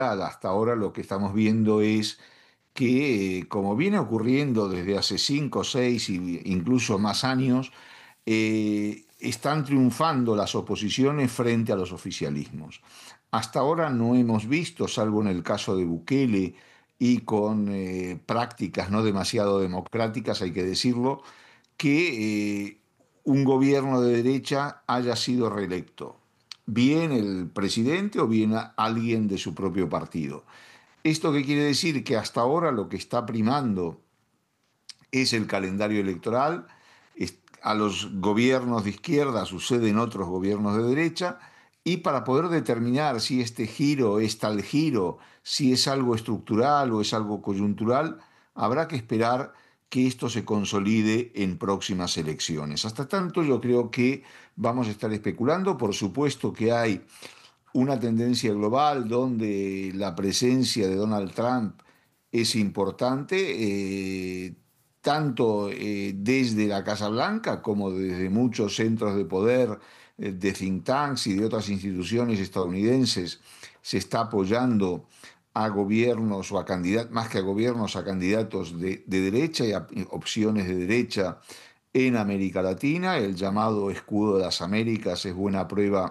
hasta ahora lo que estamos viendo es que, como viene ocurriendo desde hace 5, 6 e incluso más años, están triunfando las oposiciones frente a los oficialismos. Hasta ahora no hemos visto, salvo en el caso de Bukele y con prácticas no demasiado democráticas, hay que decirlo, que un gobierno de derecha haya sido reelecto, bien el presidente o bien alguien de su propio partido. ¿Esto qué quiere decir? Que hasta ahora lo que está primando es el calendario electoral. A los gobiernos de izquierda suceden otros gobiernos de derecha, y para poder determinar si este giro es tal giro, si es algo estructural o es algo coyuntural, habrá que esperar que esto se consolide en próximas elecciones. Hasta tanto, yo creo que vamos a estar especulando. Por supuesto que hay una tendencia global donde la presencia de Donald Trump es importante, tanto desde la Casa Blanca como desde muchos centros de poder, de think tanks y de otras instituciones estadounidenses. Se está apoyando a gobiernos o a candidatos, más que a gobiernos, a candidatos de derecha y a opciones de derecha en América Latina. El llamado escudo de las Américas es buena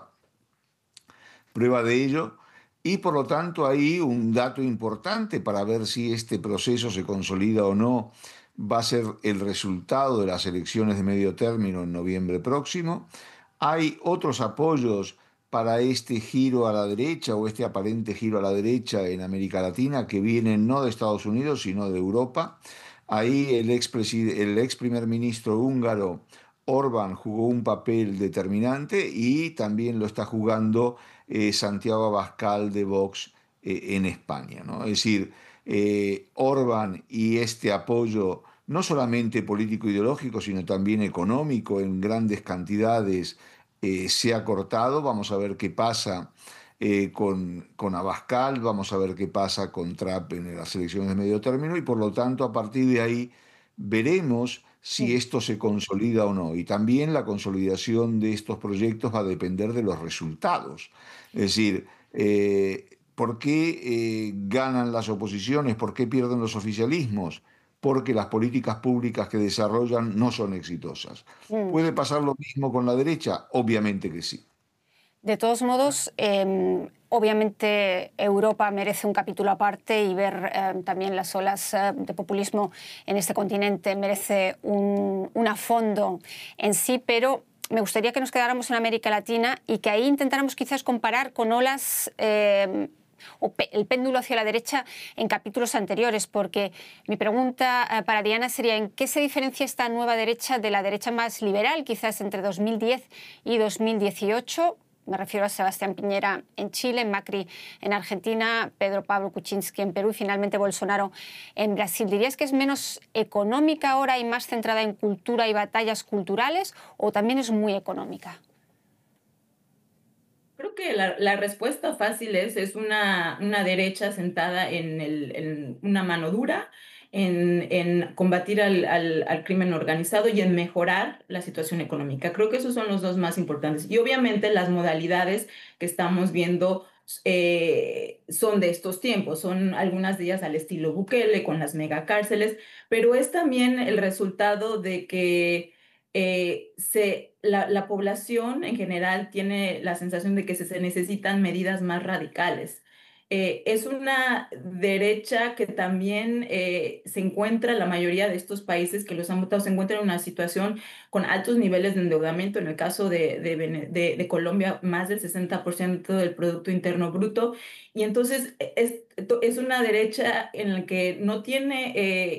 prueba de ello, y por lo tanto hay un dato importante para ver si este proceso se consolida o no. Va a ser el resultado de las elecciones de medio término en noviembre próximo. Hay otros apoyos para este giro a la derecha o este aparente giro a la derecha en América Latina que vienen no de Estados Unidos sino de Europa. Ahí el ex primer ministro húngaro Orbán jugó un papel determinante, y también lo está jugando Santiago Abascal de Vox en España, ¿no? Es decir, Orbán y este apoyo no solamente político-ideológico, sino también económico en grandes cantidades se ha cortado. Vamos a ver qué pasa con Abascal, vamos a ver qué pasa con Trump en las elecciones de medio término, y por lo tanto a partir de ahí veremos si Sí. esto se consolida o no. Y también la consolidación de estos proyectos va a depender de los resultados. Es decir, ¿por qué ganan las oposiciones? ¿Por qué pierden los oficialismos? Porque las políticas públicas que desarrollan no son exitosas. Mm. ¿Puede pasar lo mismo con la derecha? Obviamente que sí. De todos modos, obviamente Europa merece un capítulo aparte, y ver también las olas de populismo en este continente merece un a fondo en sí, pero me gustaría que nos quedáramos en América Latina y que ahí intentáramos quizás comparar con olas el péndulo hacia la derecha en capítulos anteriores, porque mi pregunta para Diana sería: ¿en qué se diferencia esta nueva derecha de la derecha más liberal, quizás entre 2010 y 2018? Me refiero a Sebastián Piñera en Chile, Macri en Argentina, Pedro Pablo Kuczynski en Perú y finalmente Bolsonaro en Brasil. ¿Dirías que es menos económica ahora y más centrada en cultura y batallas culturales, o también es muy económica? Creo que la respuesta fácil es una derecha sentada en una mano dura, en combatir al crimen organizado y en mejorar la situación económica. Creo que esos son los dos más importantes. Y obviamente las modalidades que estamos viendo son de estos tiempos, son algunas de ellas al estilo Bukele, con las megacárceles, pero es también el resultado de que la población en general tiene la sensación de que se necesitan medidas más radicales. Es una derecha que también se encuentra, la mayoría de estos países que los han votado, se encuentran en una situación con altos niveles de endeudamiento. En el caso de Colombia, más del 60% del Producto Interno Bruto. Y entonces es una derecha en la que no tiene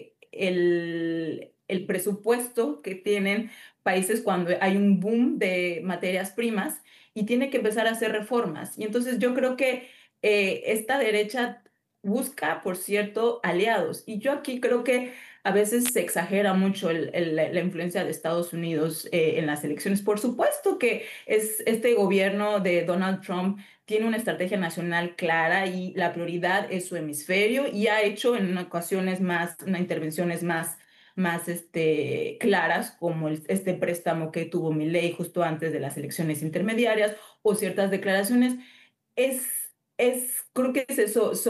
el presupuesto que tienen países cuando hay un boom de materias primas, y tiene que empezar a hacer reformas. Y entonces yo creo que esta derecha busca, por cierto, aliados. Y yo aquí creo que a veces se exagera mucho la influencia de Estados Unidos en las elecciones. Por supuesto que este gobierno de Donald Trump tiene una estrategia nacional clara, y la prioridad es su hemisferio, y ha hecho en ocasiones más, intervenciones más claras, como este préstamo que tuvo Milei justo antes de las elecciones intermediarias, o ciertas declaraciones. Es creo que es eso,